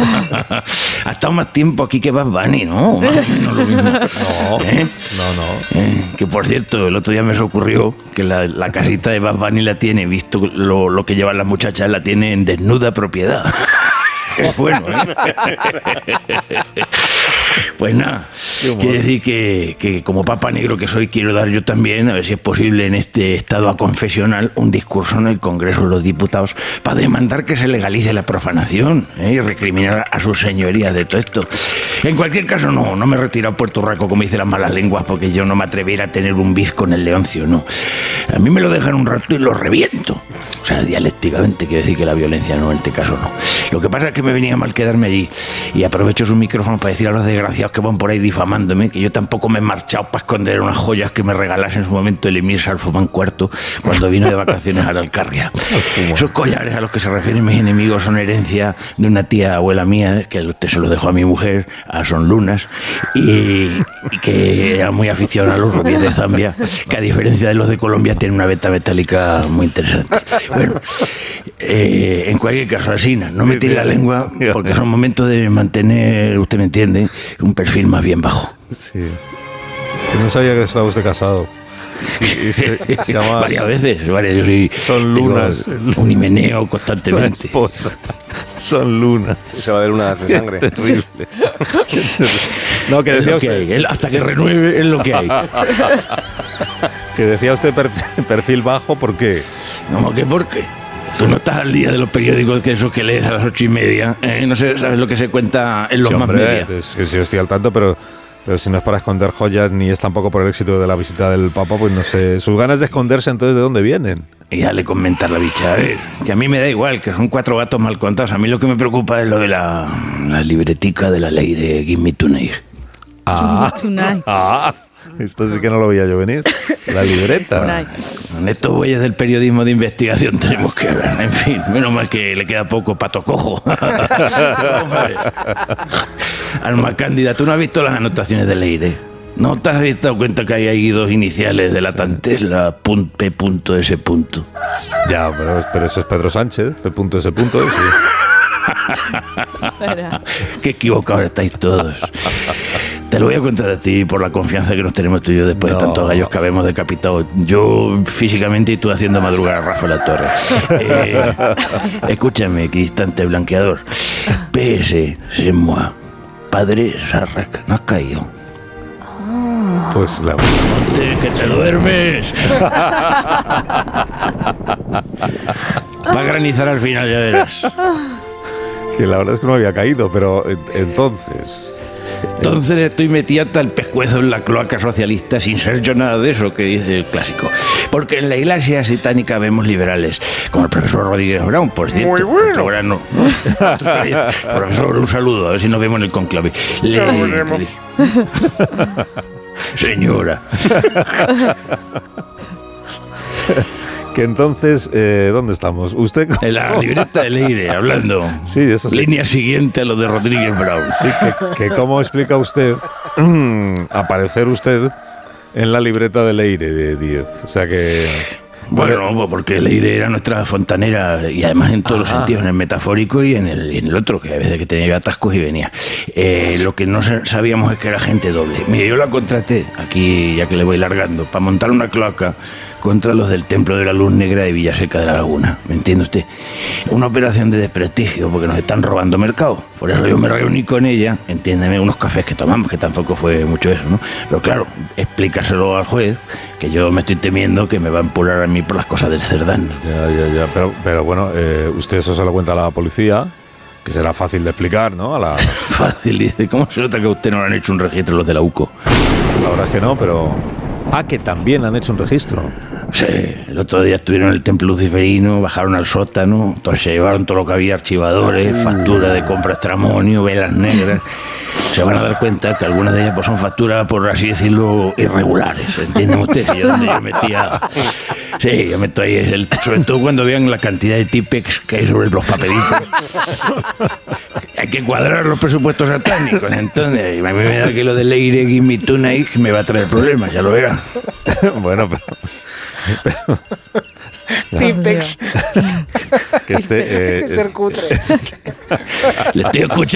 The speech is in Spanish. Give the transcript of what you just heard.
Ha estado más tiempo aquí que Bad Bunny, ¿no? Más o menos lo mismo. No. Que por cierto, el otro día me se ocurrió que la casita de Bad Bunny la tiene, visto lo que llevan las muchachas, la tiene en desnuda propiedad. Es bueno, Pues nada, quiere decir que como Papa Negro que soy, quiero dar yo también, a ver si es posible en este estado aconfesional, un discurso en el Congreso de los Diputados para demandar que se legalice la profanación y recriminar a sus señorías de todo esto. En cualquier caso, no me he retirado a Puerto Rico como dicen las malas lenguas, porque yo no me atreviera a tener un bis con el Leoncio, no. A mí me lo dejan un rato y lo reviento. O sea, dialécticamente, quiere decir que la violencia no, en este caso no. Lo que pasa es que me venía mal quedarme allí y aprovecho su micrófono para decir a los desgraciados que van por ahí difamándome que yo tampoco me he marchado para esconder unas joyas que me regalase en su momento el emir Salfumán IV cuando vino de vacaciones a la Alcarria. Esos collares a los que se refieren mis enemigos son herencia de una tía abuela mía que usted se los dejó a mi mujer, a Son Lunas, y que era muy aficionada a los rubíes de Zambia, que a diferencia de los de Colombia tiene una veta metálica muy interesante. Bueno, en cualquier caso, Alsina, no me tire la lengua porque son momentos de mantener, usted me entiende, un perfil más bien bajo. Sí. Que no sabía que estaba usted casado. Y se llama... Varias veces, yo sí. Son lunas. Un himeneo constantemente. Esposa. Son lunas. Se va de lunas de sangre. Terrible. No, que decía usted... hasta que renueve es lo que hay. Que decía usted perfil bajo, ¿por qué? No, ¿qué por qué? Tú no estás al día de los periódicos que eso que lees a las 8:30. No sé, sabes lo que se cuenta en los más media. Es que sí estoy al tanto, pero si no es para esconder joyas ni es tampoco por el éxito de la visita del Papa, pues no sé. Sus ganas de esconderse, entonces, ¿de dónde vienen? Y dale comentar la bicha, a ver, que a mí me da igual, que son 4 gatos mal contados. A mí lo que me preocupa es lo de la libretica de la ley de Give Me Tonight. Esto sí que no lo veía yo venir. La libreta. Con estos bueyes del periodismo de investigación tenemos que ver. En fin, menos mal que le queda poco pato cojo. Alma Cándida, ¿tú no has visto las anotaciones de Leire? ¿No te has dado cuenta que hay ahí 2 iniciales de la tantela, P.S. Ya, pero eso es Pedro Sánchez, P.S. Sí. Qué equivocados estáis todos. Te lo voy a contar a ti por la confianza que nos tenemos tú y yo después de tantos gallos que habemos decapitado. Yo físicamente y tú haciendo madrugar a Rafa La Torre. Escúchame, equidistante blanqueador. PS, c'est moi. Padre Sarrac, no has caído. Pues la... ¡Ponte, que te duermes! Va a granizar al final, ya verás. Que la verdad es que no había caído, pero entonces estoy metido hasta el pescuezo en la cloaca socialista sin ser yo nada de eso que dice el clásico. Porque en la iglesia satánica vemos liberales, como el profesor Rodríguez Brown, por cierto. Muy bueno. Profesor, un saludo, a ver si nos vemos en el conclave. Señora. Que entonces, ¿dónde estamos? ¿Usted? En la libreta de Leire, hablando. Sí, eso sí. Línea siguiente a lo de Rodríguez Brown. Sí, que ¿cómo explica usted aparecer usted en la libreta de Leire de 10? O sea que... Bueno, porque Leire era nuestra fontanera y además en todos los sentidos, en el metafórico y en el otro, que a veces que tenía atascos y venía. Lo que no sabíamos es que era gente doble. Mire, yo la contraté, aquí ya que le voy largando, para montar una cloaca contra los del Templo de la Luz Negra de Villaseca de la Laguna. ¿Me entiende usted? Una operación de desprestigio porque nos están robando mercado. Por eso yo me reuní con ella, entiéndeme, unos cafés que tomamos, que tampoco fue mucho eso, ¿no? Pero claro, explícaselo al juez, que yo me estoy temiendo que me va a empurar a mí por las cosas del Cerdán. Ya. Pero bueno, usted eso se lo cuenta a la policía, que será fácil de explicar, ¿no? Fácil, dice. ¿Cómo se nota que a usted no le han hecho un registro los de la UCO? La verdad es que no, pero... que también han hecho un registro. Sí, el otro día estuvieron en el templo luciferino, bajaron al sótano, entonces se llevaron todo lo que había, archivadores, facturas de compra extramonio, velas negras. Se van a dar cuenta que algunas de ellas pues, son facturas, por así decirlo, irregulares. ¿Entienden ustedes? Yo metía... Sí, yo meto ahí, sobre todo cuando vean la cantidad de tipex que hay sobre los papelitos. Hay que cuadrar los presupuestos satánicos. Entonces, a mí me da que lo de Leire Give Me Tonight me va a traer problemas, ya lo verán. Bueno, pero Tipex. Que ser cutre. Le estoy escuchando.